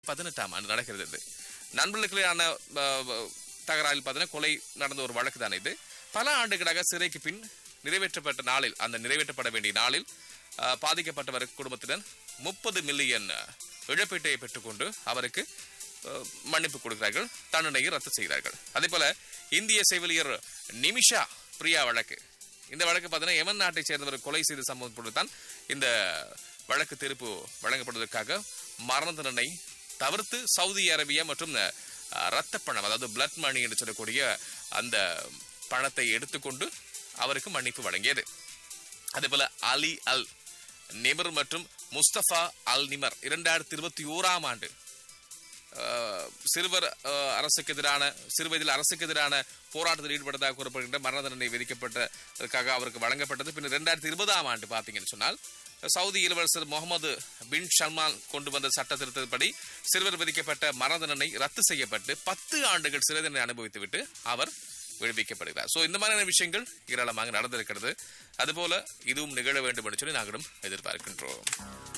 2018 ஆண்டு நடக்கிறது. இது நண்பர்களுக்கான தகராறில் பார்த்தீங்கன்னா கொலை நடந்த ஒரு வழக்கு தான் இது. பல ஆண்டுகளாக சிறைக்கு பின் நிறைவேற்றப்பட்ட நாளில், அந்த நிறைவேற்றப்பட வேண்டிய நாளில் பாதிக்கப்பட்டவர் குடும்பத்தினர் 30 மில்லியன் இழப்பீட்டை பெற்றுக்கொண்டு அவருக்கு மன்னிப்பு கொடுக்கிறார்கள், தண்டனையை ரத்து செய்கிறார்கள். அதே போல இந்திய செவிலியர் நிமிஷா பிரியா வழக்கு, இந்த வழக்கு பார்த்தீங்கன்னா யமன் நாட்டை சேர்ந்தவர் கொலை செய்த சம்பவம் பொழுதுதான் இந்த வழக்கு தீர்ப்பு வழங்கப்படுவதற்காக மரண தண்டனை தவிர்த்து சவுதி அரேபியா மற்றும் ரத்த பணம், அதாவது பிளட் மணி என்று சொல்லக்கூடிய அந்த பணத்தை எடுத்துக்கொண்டு அவருக்கு மன்னிப்பு வழங்கியது. அதே போல அலி அல் நிமர் மற்றும் முஸ்தபா அல் நிமர் 2021 ஆண்டு சிறுவர் அரசுக்கு எதிரான சிறுவயதில் அரசுக்கு எதிரான போராட்டத்தில் ஈடுபட்டதாக கூறப்படுகின்ற மரண தண்டனை விதிக்கப்பட்டதற்காக அவருக்கு வழங்கப்பட்டது. பின்னர் 2020 ஆண்டு பார்த்தீங்கன்னு சொன்னால் சவுதி இளவரசர் முகமது பின் சல்மான் கொண்டு வந்த சட்ட திருத்தப்படி சிறுவர் விதிக்கப்பட்ட மரண தண்டனை ரத்து செய்யப்பட்டு 10 ஆண்டுகள் சிறை தண்டனை அனுபவித்துவிட்டு அவர் விடுவிக்கப்படுகிறார். சோ இந்த மாதிரியான விஷயங்கள் ஏராளமாக நடந்திருக்கிறது. அதுபோல இதுவும் நிகழ வேண்டும் என்று சொல்லி நாங்களும் எதிர்பார்க்கின்றோம்.